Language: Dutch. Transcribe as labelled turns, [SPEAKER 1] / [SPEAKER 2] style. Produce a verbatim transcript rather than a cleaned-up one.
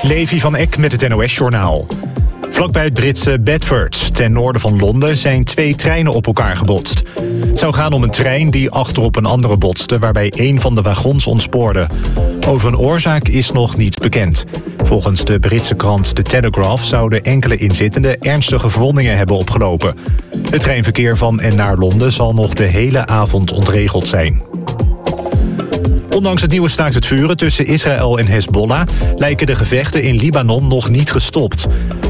[SPEAKER 1] Levi van Eck met het N O S-journaal. Vlakbij het Britse Bedford, ten noorden van Londen, zijn twee treinen op elkaar gebotst. Het zou gaan om een trein die achterop een andere botste, waarbij één van de wagons ontspoorde. Over een oorzaak is nog niets bekend. Volgens de Britse krant The Telegraph zouden enkele inzittenden ernstige verwondingen hebben opgelopen. Het treinverkeer van en naar Londen zal nog de hele avond ontregeld zijn. Ondanks het nieuwe staakt het vuren tussen Israël en Hezbollah lijken de gevechten in Libanon nog niet gestopt.